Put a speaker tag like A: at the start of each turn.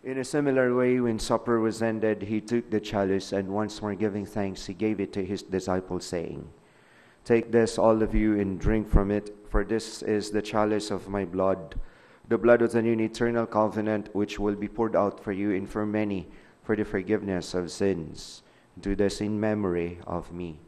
A: In a similar way, when supper was ended, he took the chalice, and once more giving thanks, he gave it to his disciples, saying, "Take this, all of you, and drink from it, for this is the chalice of my blood, the blood of the new and eternal covenant, which will be poured out for you and for many for the forgiveness of sins. Do this in memory of me."